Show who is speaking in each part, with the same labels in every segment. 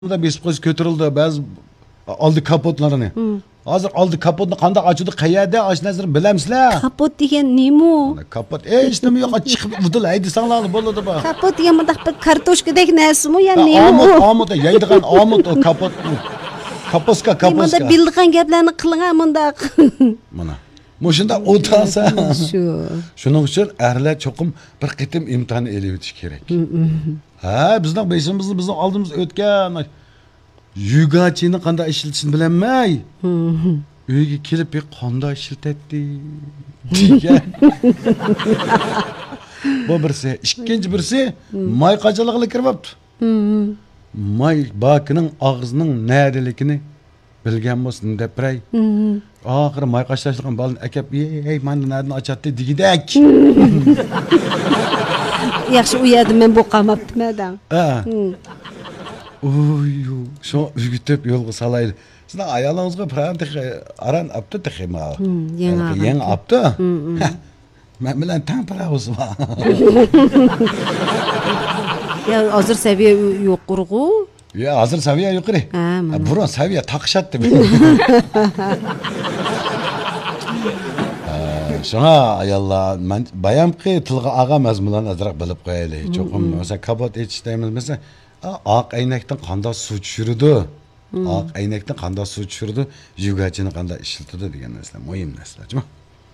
Speaker 1: da besip qo'yib ko'tarildi, ba'zi oldi kapotlarini. Hozir oldi kapotni qanday ochdi, qayerda ochmasini bilamsizlar?
Speaker 2: Kapot degan nima?
Speaker 1: Kapot, hech nima yo'q, chiqib udil haydasanglar bo'ladi bu.
Speaker 2: Kapot degan bunday kartoshkadek narsimi, ya'ni nima?
Speaker 1: Omut, yeydigan omut o kapot. Kaposka.
Speaker 2: Bunda bildigan gaplarni qilingan bundaq.
Speaker 1: Mana. Mushunda o'tirsa. Shuning uchun erlar cho'qim bir qitim imtihon elib o'tish kerak. Ha, bizning bizning oldimizda o'tgan yugachini qanday ishlatishni bilamay. Uyga kelib bir qanday ishlatdi degan. Bu birisi, ikkinchi birisi may qachalig'iga kiribdi. May bakining og'zining nadiligini bilgan bo'lsin deb biray. Oxiri may qashlashgan balni akab, "Ey, meni nadan ochadi" degidak.
Speaker 2: Yaxshi u yerda men boqamabdiman.
Speaker 1: Ha. Oy, shu uygitib yo'lga salayli. Sizlar ayolingizga prantix aran apti texima. Yangi apti. Men bilan tang paramiz bor.
Speaker 2: Ya hozir saviya yuqori-ku.
Speaker 1: Ya hozir saviya yuqori. Burun saviya taqishatdi. Şuna ayollar men bayamqi tilga ag'a mazmunlarni azroq bilib qo'yaylik. Cho'qim o'sha kabot etishdaymiz mesela oq aynakdan qanday suv tushirdi? Oq aynakdan qanday suv tushirdi? Yugachini qanday ishlatdi degan narsalar muhim narsalar.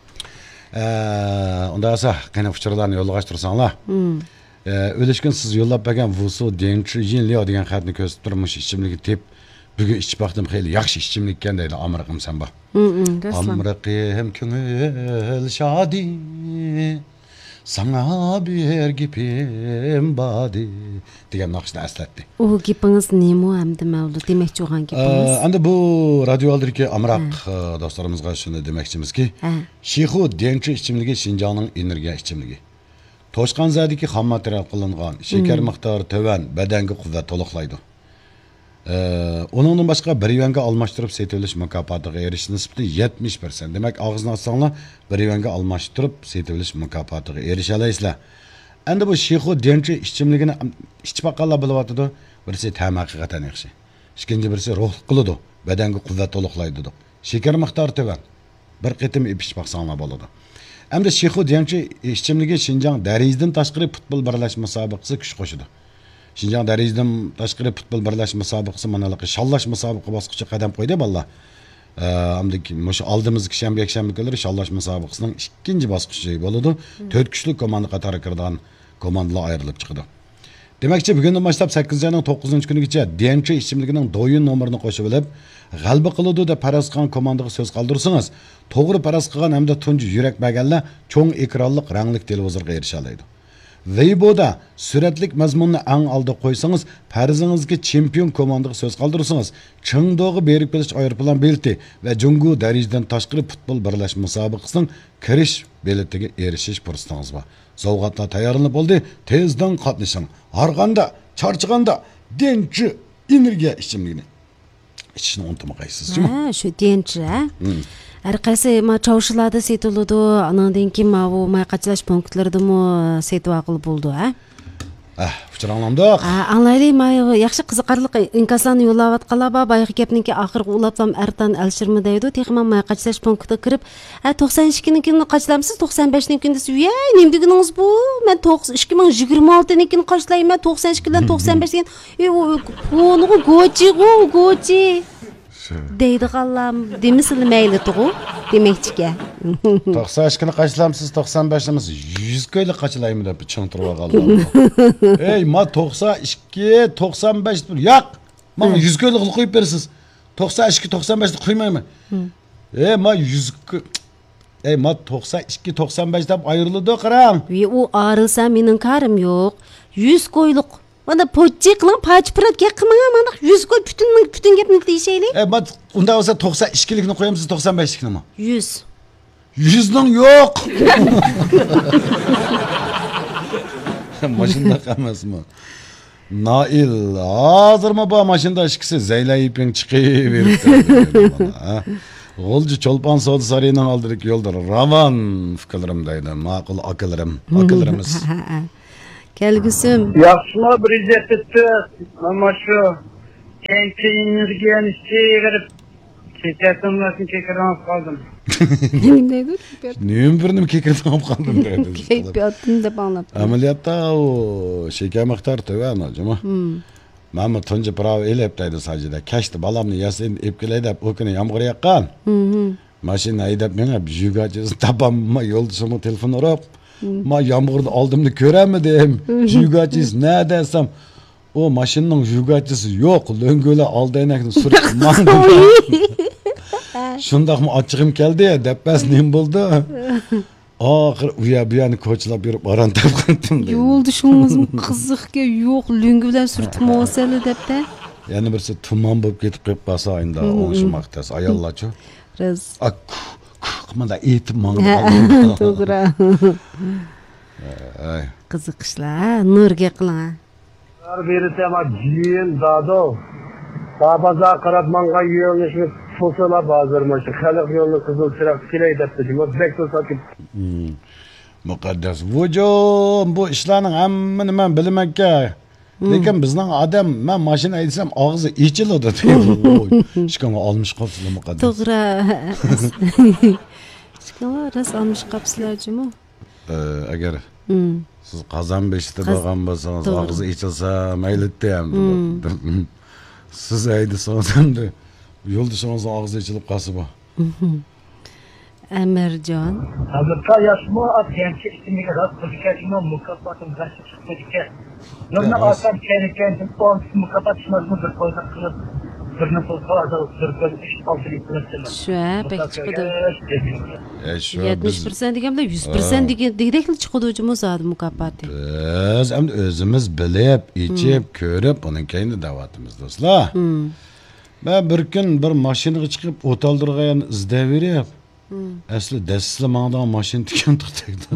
Speaker 1: Unda esa qana uçurlarni yo'lga tursanglar. O'lishgan siz yo'llab bergan Vusu Denchi Jinliyo degan xatni ko'rsatib turmush ichimligi tep bugun ichib baxtim xeyli yaxshi ichimlik ekan deydi Amriqim sen bor. Amriqim ko'ngil shodi sana bir gipim badi degan naqshni eslatdi.
Speaker 2: U gipingiz nima hamda mavlu demoqchi bo'lgan gipingiz?
Speaker 1: Endi bu radio aldiki Amriq do'stlarimizga shuni demoqchimizki, Shixu Denchi ichimligi Xinjiangning energiya ichimligi. Toshqan zadiki xam material qilingan, shakar miqdori to'van, badanga quvvat to'liqlaydi. Onundan boshqa bir yuanga almashtirib setilish mukofotiga erishish nisbati 70%. Demak, og'izni ochsanglar, bir yuanga almashtirib setilish mukofotiga erisha olasizlar. Endi bu Shixu Denchi ichimligini ichib baqqanlar bilyotdi. Birisi ta'mi haqiqatan yaxshi. Ikkinchi birisi ruh qiladi, badanga quvvat to'liqlaydi. Shakar miqdori to'van. Bir qitim ipish baqsanglar bo'ladi. Endi Shixu Denchi ichimligi Xinjiang Darizdan tashqari futbol birlashma musobaqasi kuch qo'shdi. Xinjiang Darizdan tashqari futbol birlashma musobaqasi manalaqi shallash musobaqa bosqichi qadam qo'ydi ballar. Endi mush oldimizgi shanba kunlari shallash musobaqasining ikkinchi bosqichi bo'ladi. 4 kuchli komanda qatori kirgan komandalar ayrilib chiqdi. Demakchi bugundan boshlab 8-oyning 9-kunigacha Denchi ichimligining do'yin nomerini qo'shib olib, g'alaba qiladi deb faraz qilgan komandaga so'z qoldirsangiz, to'g'ri faraz qilgan hamda tunji yurak berganlar cho'ng ekranli rangli televizorga erisha oladi. Weibo'da suratlik mazmunni eng oldi qo'ysangiz, farzingizga chempion komandaga so'z qoldirsangiz, Chengduga berib kelish aeroplan bileti va Jungu Darizdan tashqari futbol birlashma musobaqasining kirish biletiga erishish fursatingiz bor. Sovg'atlar tayyorlanib bo'ldi, tezdan qatnashing. Harganda, charchiganda Denchi energiya ichimligini ichishni unutmaysiz-ku.
Speaker 2: Ha, shu Denchi, ha? Har qaysi chavshlarda setiladi, anandan keyin bu mayqachilash punktlaridami setib aqil bo'ldi, ha?
Speaker 1: Uchiranlamdiq.
Speaker 2: Anglaylik, yaxshi qiziqarli inkaslarni yo'llayotganlar bor. Bayaqi gapniki oxirgi ulabsam Artan Alshirmi deydi. Texman mayqachilash punktiga kirib, 92-nikini qachlamsiz, 95-nikini uyay, nima deganingiz bu? Men 2026-nikini qachlayman, 92dan 95 degan. Bu go'chi. Deydi qallam, demisini mayli tuğu, demekçike.
Speaker 1: 92'ni qaçlamsiz, 95'imiz 100 koyla qaçlayım deb çıntırıp qaldım. Ey, ma 92, 95 yak. Bana 100 koyla qo'yib bersiz. 92, 95'ni qo'ymayman. Ey, ma 100 Ey, ma 92, 95 deb ayrıldı qarang.
Speaker 2: U arilsa mening karim yo'q. 100 koyluq. Bana poçi qilib, paçprat qilmagan, mana 100 koy bütün gapni deyishaylik.
Speaker 1: Ma unda bo'lsa 92likni qo'yamiz, 95likni mi?
Speaker 2: 100.
Speaker 1: 100ning yo'q. Mashina emasmi? Nail, hozirmi bu mashina ishkisi zaylayiping chiqib beribdi. G'olji Cho'lpon savdo sarayining oldidagi yo'lda Ravan fikrlarim deydi. Ma'qul akalarimiz.
Speaker 2: Kelgüsüm.
Speaker 3: Yaxşıma bir izzet etti. Ama şu Kenkinergen girip ketesimlesin kekiran kaldım.
Speaker 2: Neydi?
Speaker 1: Neyim birini kekirden alıp kaldım dedi.
Speaker 2: Keyfiyatını da bağlap.
Speaker 1: Ameliyatta o şeker miktarı töven acaba. Mama tunca prava elepteydi sadece. Kaçtı balamını yasin ipkileydi. O günü yağmur yakkan. Maşina edip mene jügacız tapamma yoldaşıma telefon arap. Ma yağmurda aldımını göremedim. Jügacız ne desem. O maşının jügacısı yok. Löngöle aldığına sürtmandı. Şundak mı açığım geldi ya depes neyim buldu. Ahir uya bir yani koçla bir baran tapkandım.
Speaker 2: Yol dışımız mı kızık ki yok lüngü bilen sürtme olsaydı dep de.
Speaker 1: Yani birisi tuman bulup gidip kıyıp basa ayında onuşmaktas. Ayallah ço.
Speaker 2: Raz.
Speaker 1: Kımada eğitim manı.
Speaker 2: Doğru. Kızık işler. Nurga kılın.
Speaker 3: Birisi ama ciğin dado. Babaza karatmanga yönleşmek sosyala bazırmışı. Halk yolunu kızıl çırak kiley depti. Bekle sakip.
Speaker 1: Mukaddes. Vücum bu işlerin hemmini ben bilmekke. Lekin bizden adam ben maşina edsem ağzı içil o da değil. Şıkkama almış kapsılı mukaddes.
Speaker 2: Doğru. Şıkkama ras almış kapsılar cümü.
Speaker 1: Eğer siz kazan beşte bağın basanız ağzı içilse meyletti hem. Siz eydi sanırım da yol dışımızın ağzı içilip kası bu.
Speaker 2: Emercan.
Speaker 3: Hazırta yaşma at gençlik istimine rast kılıçma mukafatın karşı çıktıkken. Yoluna asar kendiken on mukafat mıdır koysak kılıp birine fazla sırtın iş altılık kılıçlar.
Speaker 2: Şu pek çıkıdı.
Speaker 1: Şu
Speaker 2: 70% degende 100% degdekli çıkıdı ucumuz adı mukafatı.
Speaker 1: Biz hem özümüz bilip, içip, körüp onun kendi davatımız dostlar. Ben bir gün bir maşinaga çıkıp otaldırgayan izdeverip asli desisli mağdan maşin tiken tutakdı.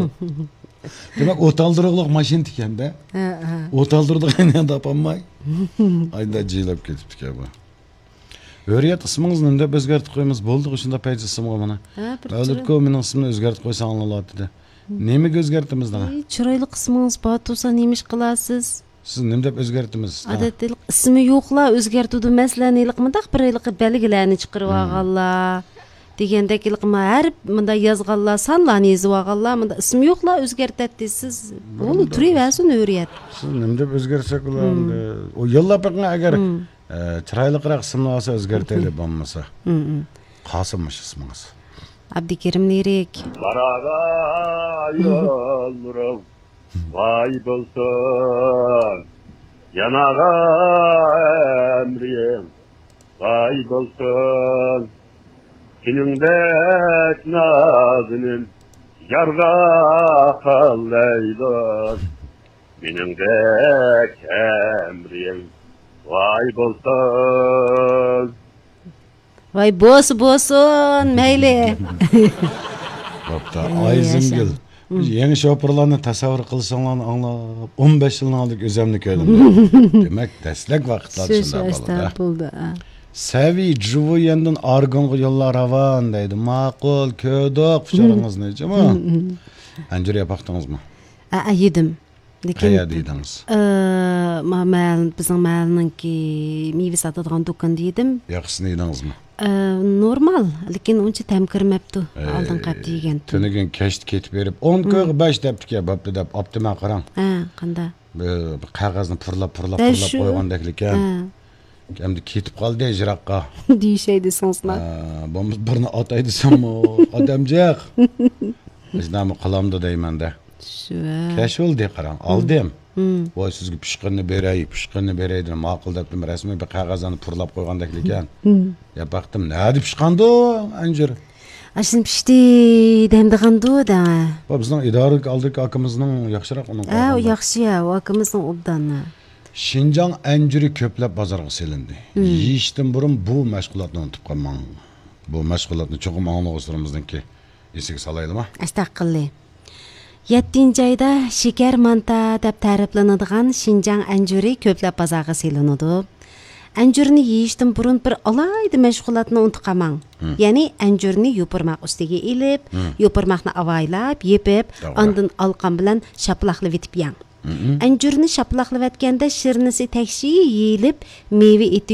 Speaker 1: Demek otaldırıqlıq maşin tiken be. Otaldırdıqan ne tapanmay. Ayda cıylap ketip tiken bu. Hürriyet isminiz nende özgertip koyumuz boldu şunda peyç ismini bana. Ölüp ko mening ismini özgertip koysa anlalat dedi. Nemi özgertimiz daha?
Speaker 2: Chiroyli qismingiz bor tursa nemish qilasiz?
Speaker 1: Siz nima deb o'zgartdingiz?
Speaker 2: Odatda ismi yo'qlar o'zgartuvdi masalanlik mındaq bir yillik belgilarni chiqarib olganlar. Degandek ilqma har mında yozganlar sonlarni yozib olganlar mında ismi yo'qlar o'zgartadi siz. Uni turaversin o'riyat.
Speaker 1: Siz nima deb o'zgarsak ular o yillab biqna agar chiroyliroq ismni olsa o'zgartayli bo'lmasa. Qosimmish ismingiz.
Speaker 2: Abdukerim Lirik.
Speaker 4: Baraga yollarım vay bulsun. Yanaga emriyem vay bulsun. Senindet nazının yarga kalleydin. Benimdek emriyem vay bulsun.
Speaker 2: Vay bosun mayli.
Speaker 1: Bopta Ayzingil. Yeni şoperlarni tasavvur qilsanglarni anglab 15 yildan oldin o'zimni ko'rdim. Demak, dastlak vaqtlar shunday bo'ldi. Savi Juvoyandan Argonga yo'llar ravon deydi. Ma'qul, ko'doq fichoringizni nechami? Anjir yapaqdingizmi?
Speaker 2: Yedim.
Speaker 1: Qayerda yedingiz?
Speaker 2: Mal bizning malninki meva sotadigan do'kon dedim.
Speaker 1: Yaxshisini yedingizmi?
Speaker 2: Normal, lekin uncha tam kirmabdi. Oldin qapti yegan.
Speaker 1: Tunigan kashd ketib berib 10 ko'g 5 debdi-ki, bo'pti deb optima qarang.
Speaker 2: Qanday?
Speaker 1: Bu qog'ozni purlab qo'ygandek ekan. Endi ketib qoldi jiroqqa.
Speaker 2: Deyishaydi so'zlar.
Speaker 1: Bo'lmasa birini otay desammi, odamjoq. Iznami qilamdi deyman-da.
Speaker 2: Shu.
Speaker 1: Kashvoldi qarang, oldim. Voy sizga pishqirni beray deb ma'qul deb rasmiy bir qog'ozni purlab qo'ygandek ekan. Ya baxtim, nima deb pishqandi anjir?
Speaker 2: Ashin pishdi demdigandi da.
Speaker 1: Bu bizning idoraga oldik akimizning yaxshiroq uni qo'ygan.
Speaker 2: O yaxshi, o akimizning obdani.
Speaker 1: Şinjan anjiri ko'plab bozorga selindi. Yeyishdan burun bu mashg'ulotni unutib qolmang. Bu mashg'ulotni cho'qim anglovchilarimizdanki esiga solaylikmi? Astaqilli.
Speaker 2: 7-oyda shakar manta deb ta'riflanadigan Şinjan anjiri ko'plab bozorga selinadi. Anjurni yeyishdan burun bir alayda mashg'ulotni unutib qolmang. Ya'ni anjurni yo'pirmoq ustiga ilib, yo'pirmoqni avaylab, yepib, ondan alqan bilan shaplaqlab etib yang. Anjurni shaplaqlayotganda shirnisi takshi yeyilib, meva eti